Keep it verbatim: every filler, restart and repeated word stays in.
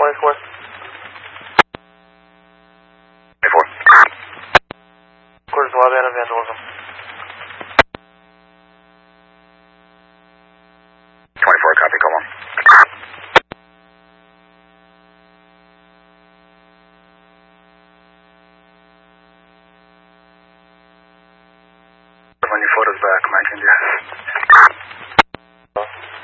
twenty square. twenty-four. Quarters lobby out of vandalism. twenty-four, copy, come on. Run your photos back, Mike India.